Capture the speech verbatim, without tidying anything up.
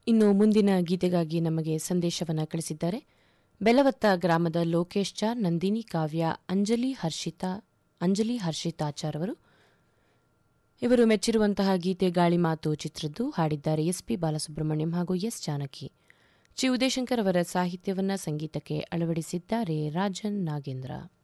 ಇನ್ನು ಮುಂದಿನ ಗೀತೆಗಾಗಿ ನಮಗೆ ಸಂದೇಶವನ್ನು ಕಳಿಸಿದ್ದಾರೆ ಬೆಲವತ್ತ ಗ್ರಾಮದ ಲೋಕೇಶ್ ಚಾ, ನಂದಿನಿ, ಕಾವ್ಯ, ಅಂಜಲಿ ಹರ್ಷಿತಾ ಅಂಜಲಿ ಹರ್ಷಿತಾಚಾರ್ ಅವರು. ಇವರು ಮೆಚ್ಚಿರುವಂತಹ ಗೀತೆ ಗಾಳಿ ಮಾತು ಚಿತ್ರದ್ದು. ಹಾಡಿದ್ದಾರೆ ಎಸ್ ಪಿ ಬಾಲಸುಬ್ರಹ್ಮಣ್ಯಂ ಹಾಗೂ ಎಸ್ ಜಾನಕಿ. ಚಿ ಉದಯಶಂಕರ್ ಅವರ ಸಾಹಿತ್ಯವನ್ನ ಸಂಗೀತಕ್ಕೆ ಅಳವಡಿಸಿದ್ದಾರೆ ರಾಜನ್ ನಾಗೇಂದ್ರ.